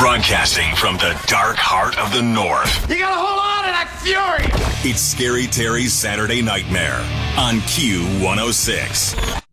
Broadcasting from the dark heart of the North. You gotta hold on to that fury! It's Scary Terry's Saturday Nightmare on Q106.